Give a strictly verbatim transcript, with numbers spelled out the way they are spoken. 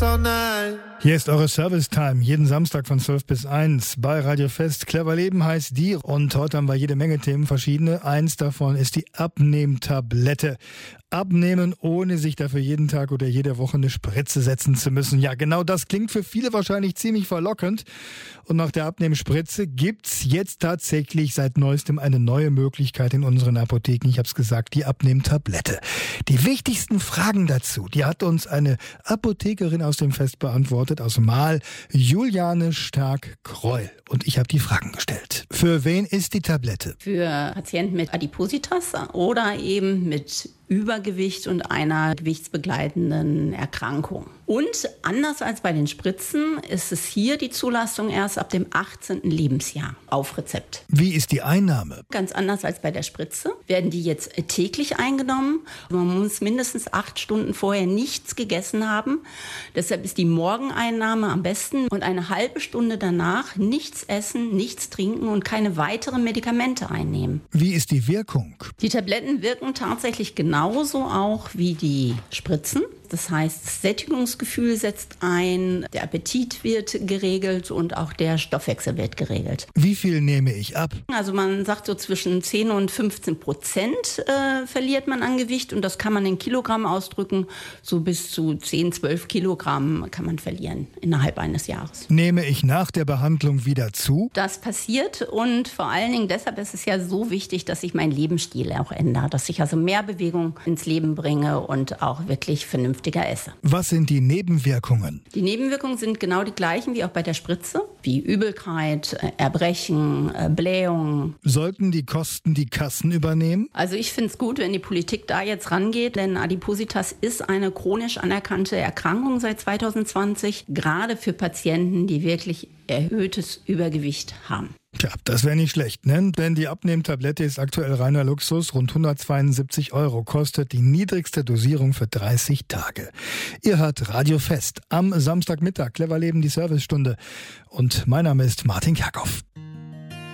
dance all night. Hier ist eure Service-Time, jeden Samstag von zwölf bis eins bei Radio Fest. Clever Leben heißt die und heute haben wir jede Menge Themen, verschiedene. Eins davon ist die Abnehmtablette. Abnehmen, ohne sich dafür jeden Tag oder jede Woche eine Spritze setzen zu müssen. Ja, genau das klingt für viele wahrscheinlich ziemlich verlockend. Und nach der Abnehmspritze gibt's jetzt tatsächlich seit neuestem eine neue Möglichkeit in unseren Apotheken. Ich habe es gesagt, die Abnehmtablette. Die wichtigsten Fragen dazu, die hat uns eine Apothekerin aus dem Fest beantwortet, aus Mahl, Juliane Stark-Kreul. Und ich habe die Fragen gestellt. Für wen ist die Tablette? Für Patienten mit Adipositas oder eben mit Übergewicht und einer gewichtsbegleitenden Erkrankung. Und anders als bei den Spritzen ist es hier die Zulassung erst ab dem achtzehnten Lebensjahr auf Rezept. Wie ist die Einnahme? Ganz anders als bei der Spritze werden die jetzt täglich eingenommen. Man muss mindestens acht Stunden vorher nichts gegessen haben. Deshalb ist die Morgeneinnahme am besten und eine halbe Stunde danach nichts essen, nichts trinken und keine weiteren Medikamente einnehmen. Wie ist die Wirkung? Die Tabletten wirken tatsächlich genauso auch wie die Spritzen. Das heißt, das Sättigungsgefühl setzt ein, der Appetit wird geregelt und auch der Stoffwechsel wird geregelt. Wie viel nehme ich ab? Also man sagt so zwischen zehn und fünfzehn Prozent äh, verliert man an Gewicht und das kann man in Kilogramm ausdrücken. So bis zu zehn, zwölf Kilogramm kann man verlieren innerhalb eines Jahres. Nehme ich nach der Behandlung wieder zu? Das passiert und vor allen Dingen deshalb ist es ja so wichtig, dass ich meinen Lebensstil auch ändere, dass ich also mehr Bewegung ins Leben bringe und auch wirklich vernünftig esse. Was sind die Nebenwirkungen? Die Nebenwirkungen sind genau die gleichen wie auch bei der Spritze, wie Übelkeit, Erbrechen, Blähungen. Sollten die Kosten die Kassen übernehmen? Also ich finde es gut, wenn die Politik da jetzt rangeht, denn Adipositas ist eine chronisch anerkannte Erkrankung seit zweitausendzwanzig, gerade für Patienten, die wirklich erhöhtes Übergewicht haben. Tja, das wäre nicht schlecht, ne? Denn die Abnehmtablette ist aktuell reiner Luxus. Rund hundertzweiundsiebzig Euro kostet die niedrigste Dosierung für dreißig Tage. Ihr hört Radio Fest am Samstagmittag. Clever Leben, die Servicestunde. Und mein Name ist Martin Kerkhoff.